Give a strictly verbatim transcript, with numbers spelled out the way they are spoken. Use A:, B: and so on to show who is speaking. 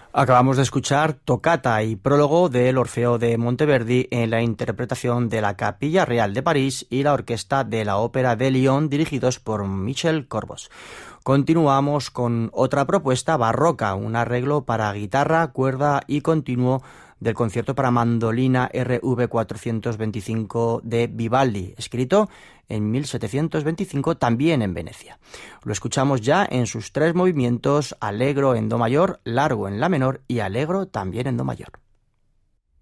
A: Acabamos de escuchar Toccata y prólogo del Orfeo de Monteverdi en la interpretación de la Capilla Real de París y la Orquesta de la Ópera de Lyon, dirigidos por Michel Corbos. Continuamos con otra propuesta barroca, un arreglo para guitarra, cuerda y continuo del concierto para mandolina R V cuatrocientos veinticinco de Vivaldi, escrito en mil setecientos veinticinco, también en Venecia. Lo escuchamos ya en sus tres movimientos: allegro en do mayor, largo en la menor y allegro también en do mayor.